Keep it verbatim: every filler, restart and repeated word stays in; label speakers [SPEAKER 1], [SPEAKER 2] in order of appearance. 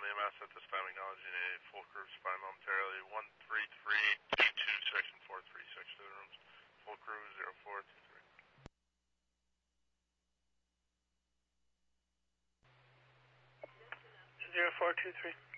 [SPEAKER 1] E M S at this time, acknowledging a full crew spy momentarily. one three three two two, section four three six to the rooms. Full crew zero four two three.
[SPEAKER 2] zero four two three.